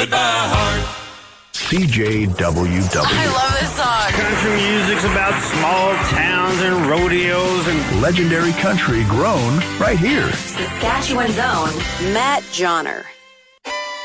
Goodbye, heart. CJWW. I love this song. Country music's about small towns and rodeos and legendary country grown right here. Saskatchewan's own Matt Johnner.